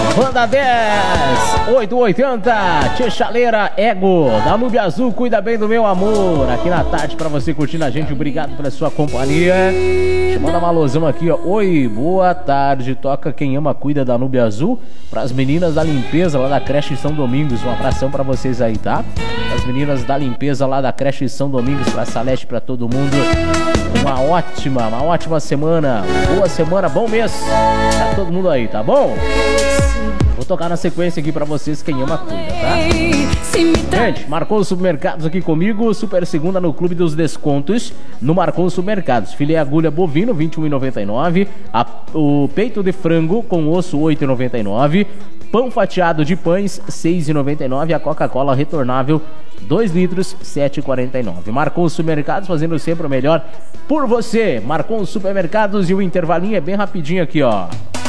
Banda 10, 880, Tia Chaleira, Ego, Danúbio Azul, cuida bem do meu amor. Aqui na tarde pra você curtindo a gente, obrigado pela sua companhia. Chamando a Malosão aqui, ó. Oi, boa tarde, toca Quem Ama Cuida, Danúbio Azul, pras meninas da limpeza lá da creche São Domingos. Um abração pra vocês aí, tá? As meninas da limpeza lá da creche São Domingos, pra Salete, pra todo mundo. Uma ótima semana, boa semana, bom mês pra todo mundo aí, tá bom? Vou tocar na sequência aqui pra vocês Quem Ama Cuida, tá? Gente, Marcon Supermercados aqui comigo, super segunda no Clube dos Descontos, no Marcon Supermercados. Filé agulha bovino, R$ 21,99. O peito de frango com osso, R$ 8,99. Pão fatiado de pães, R$ 6,99. A Coca-Cola retornável, 2 litros, R$ 7,49. Marcon Supermercados, fazendo sempre o melhor por você. Marcon Supermercados, e o intervalinho é bem rapidinho aqui, ó.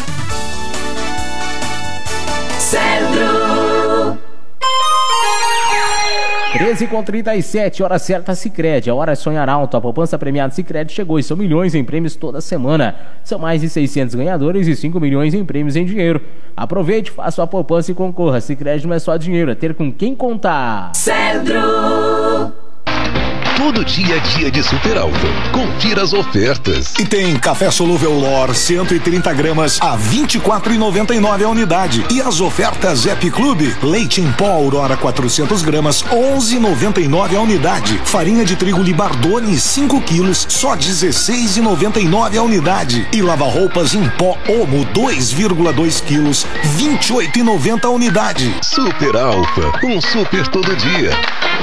Cedro. 13h37, hora certa Sicredi. A hora é sonhar alto. A poupança premiada Sicredi chegou e são milhões em prêmios toda semana. São mais de 600 ganhadores e 5 milhões em prêmios em dinheiro. Aproveite, faça a poupança e concorra. Sicredi não é só dinheiro, é ter com quem contar. Cedro. Todo dia é dia de Super Alfa. Confira as ofertas. E tem café solúvel Lor 130 gramas a R$ 24,99 a unidade. E as ofertas Ep Clube, leite em pó Aurora 400 gramas, R$ 11,99 a unidade. Farinha de trigo Libardone 5 quilos, só R$ 16,99 a unidade. E lava-roupas em pó Omo 2,2 quilos, R$ 28,90 a unidade. Super Alfa, um super todo dia.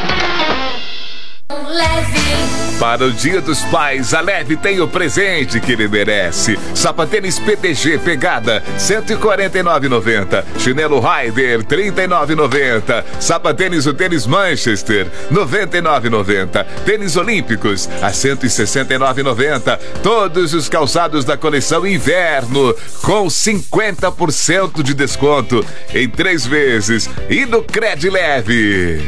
Para o Dia dos Pais, a Leve tem o presente que ele merece. Sapatênis PTG Pegada, R$ 149,90. Chinelo Raider, R$ 39,90. Sapatênis o tênis Manchester, R$ 99,90. Tênis Olímpicos, a R$ 169,90. Todos os calçados da coleção Inverno, com 50% de desconto em 3 vezes. E no Cred Leve.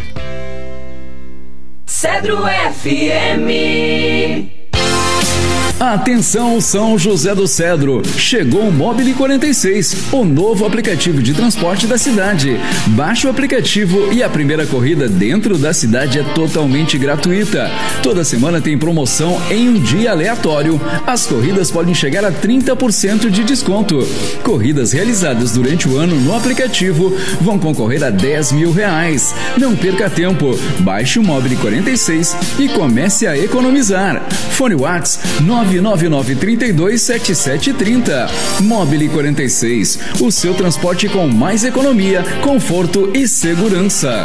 Cedro FM. Atenção São José do Cedro, chegou o Mobile 46, o novo aplicativo de transporte da cidade. Baixe o aplicativo e a primeira corrida dentro da cidade é totalmente gratuita. Toda semana tem promoção em um dia aleatório. As corridas podem chegar a 30% de desconto. Corridas realizadas durante o ano no aplicativo vão concorrer a R$10 mil. Não perca tempo, baixe o Mobile 46 e comece a economizar. Fone WhatsApp 999327730. Mobile 46, o seu transporte com mais economia, conforto e segurança.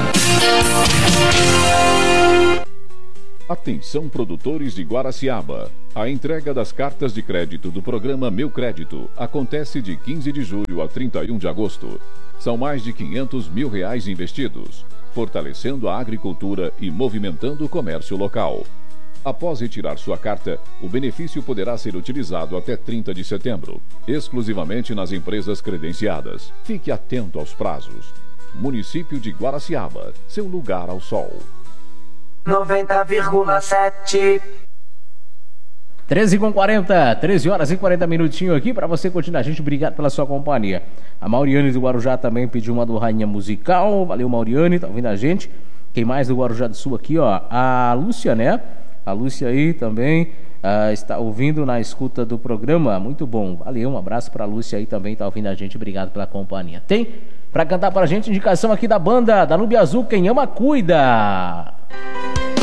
Atenção produtores de Guaraciaba. A entrega das cartas de crédito do programa Meu Crédito acontece de 15 de julho a 31 de agosto. São mais de R$500 mil investidos, fortalecendo a agricultura e movimentando o comércio local. Após retirar sua carta, o benefício poderá ser utilizado até 30 de setembro, exclusivamente nas empresas credenciadas. Fique atento aos prazos. Município de Guaraciaba, seu lugar ao sol. 90,7. 13h40, 13 horas e 40 minutinhos aqui pra você continuar a gente. Obrigado pela sua companhia. A Mauriane do Guarujá também pediu uma do Rainha Musical. Valeu, Mauriane, tá ouvindo a gente? Quem mais do Guarujá do Sul aqui, ó? A Lúcia, né? A Lúcia aí também está ouvindo na escuta do programa. Muito bom. Valeu, um abraço pra Lúcia aí também, tá ouvindo a gente. Obrigado pela companhia. Tem pra cantar pra gente indicação aqui da banda Danúbio Azul, Quem Ama Cuida.